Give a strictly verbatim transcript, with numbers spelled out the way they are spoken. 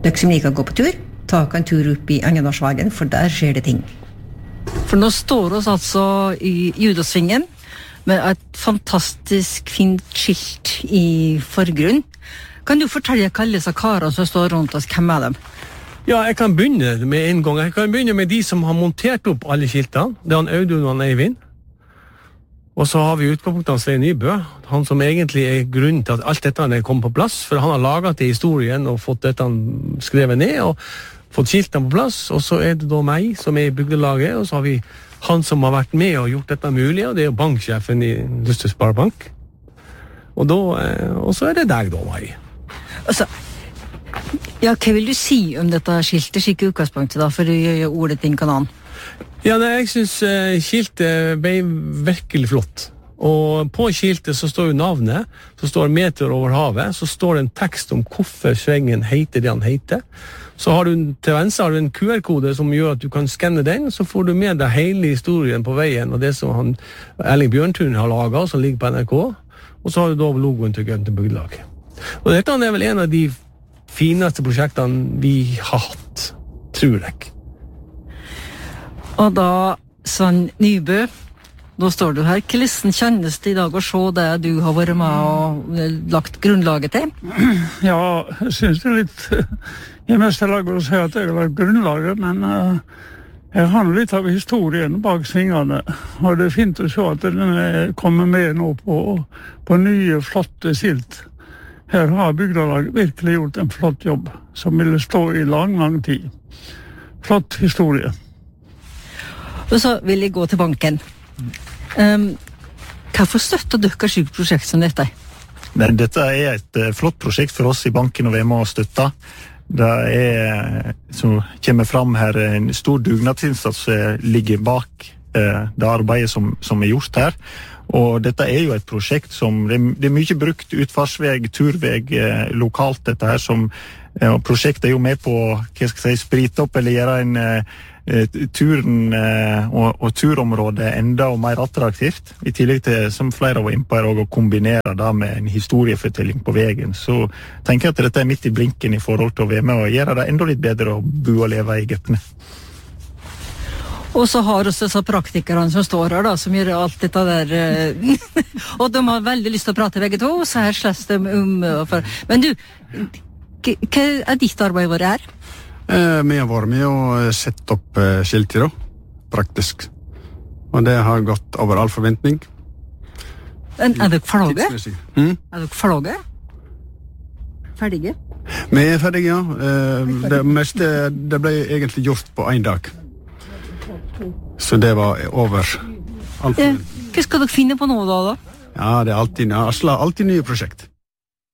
Dere som liker å gå på tur, ta en tur opp i Angenårsvagen, for der skjer det ting. For nå står oss altså i Judasvingen med et fantastisk fint skilt i forgrunn. Kan du fortelle hva alle disse karene som står rundt oss, hvem er dem? Ja, jeg kan begynne med en gang. Jeg kan begynne med de som har montert opp alle skiltene. Det er han Audun og han Eivind. Og så har vi utgangspunktet av Svein Nybø, han som egentlig er grunnen til at alt dette er kommet på plass, for han har laget det i historien og fått dette skrevet ned, og fått skiltene på plass, og så er det da meg som er i bygdelaget, og så har vi han som har vært med og gjort dette mulig, og det er jo banksjefen i Luster Sparebank. Og, da, og så er det deg da, Mai. Altså, ja, hva vil du si om dette skiltet, skikke utgangspunktet da, for å gjøre ordet din kanan? Ja, nei, jeg synes uh, skiltet ble virkelig flott. Og på skiltet så står jo navnet, så står Meteor over havet, så står det en tekst om hvorfor svengen heter det han heter. Så har du til venstre har du en Q R-kode som gjør at du kan skanne den, så får du med deg hele historien på veien, og det som han, Erling Bjørntun har laget, som ligger på N R K, og så har du da logoen til Grønte Bygdelag. Og dette er vel en av de fineste prosjektene vi har hatt, tror jeg. Og da, Svein Nybø, nå står du her. Hvordan kjennes det i dag å se det du har vært med og lagt grunnlaget til? Ja, jeg synes det er litt i meste lag å si at jeg har lagt grunnlaget, men uh, jeg har litt av historien bak svingene. Og det er fint å se at den kommer med nå på, på nye, flotte skilt. Her har bygdelaget virkelig gjort en flott jobb, som ville stå i lang, lang tid. Flott historie. Og så vil jeg gå til banken. Um, hvorfor støtter dere sykt prosjekt som dette? Nei, dette er et uh, flott prosjekt for oss i banken å være med og støtte. Det er, som kommer fram her, en stor dugnadsinnsats som ligger bak uh, det arbeidet som, som er gjort her. Og dette er jo et prosjekt som, det er, det er mye brukt utfartsveg, turveg uh, lokalt dette her, som uh, prosjektet er jo med på, hva skal jeg si, sprite opp eller gjøre en uh, turen og, og turområdet enda mer attraktivt, i tillegg til, som flere var inne på her, å kombinere det med en historiefortelling på veien. Så tenker jeg at dette er midt i blinken i forhold til å være med og gjøre det enda litt bedre å bo og leve i Gøpne. Og så har også disse praktikerne som står her da, som gjør alt dette der, og de har veldig lyst til å prate begge to, så her slåss de om. Men du, hva er ditt arbeid vært her? Eh, vi har vært med å sette opp eh, skilter da, praktisk. Og det har gått over all forventning. Men er dere ferdige? Mm? Er dere ferdige? Ferdige? Vi er ferdige, ja. Eh, det meste det ble egentlig gjort på en dag. Så det var over all forventning. Hva skal dere finne på nå da, da? Ja, det er alltid, alltid nye prosjekt.